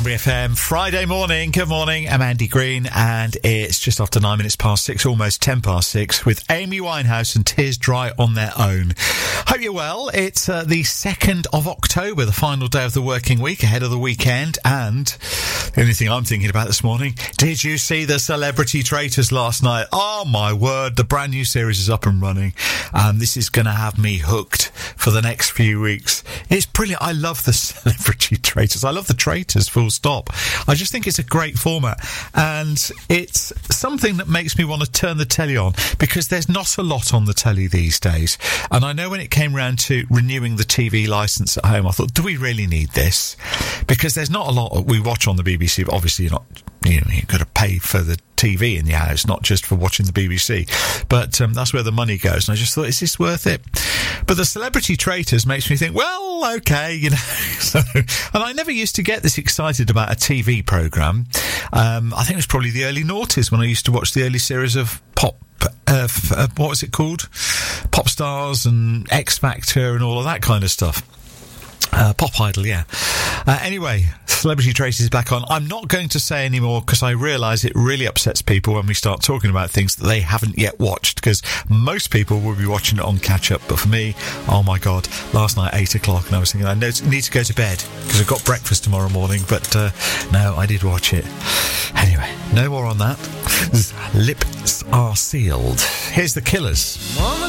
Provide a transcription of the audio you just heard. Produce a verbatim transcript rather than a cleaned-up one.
F M Friday morning. Good morning. I'm Andy Green, and it's just after nine minutes past six, almost ten past six, with Amy Winehouse and Tears Dry on Their Own. Hope you're well. It's uh, the second of October, the final day of the working week, ahead of the weekend, and the only thing I'm thinking about this morning, did you see the Celebrity Traitors last night? Oh my word, the brand new series is up and running, and this is going to have me hooked for the next few weeks. It's brilliant. I love the Celebrity Traitors. I love the Traitors, full stop. I just think it's a great format, and it's something that makes me want to turn the telly on, because there's not a lot on the telly these days. And I know when it came round to renewing the T V licence at home, I thought, do we really need this? Because there's not a lot we watch on the B B C, but obviously you're not, you know, you've got to pay for the T V in your house, not just for watching the B B C. But um, that's where the money goes. And I just thought, is this worth it? But the Celebrity Traitors makes me think, well, okay, you know. So, and I never used to get this excited about a T V programme. Um, I think it was probably the early noughties when I used to watch the early series of Pop. Uh, f- uh, what was it called? Pop Stars and X Factor and all of that kind of stuff. Uh, Pop Idol, yeah. Uh, anyway, Celebrity Traitors is back on. I'm not going to say any more because I realise it really upsets people when we start talking about things that they haven't yet watched, because most people will be watching it on catch-up. But for me, oh my God, last night, eight o'clock, and I was thinking, I need to go to bed because I've got breakfast tomorrow morning. But uh, no, I did watch it. Anyway, no more on that. Lips are sealed. Here's the Killers. Mama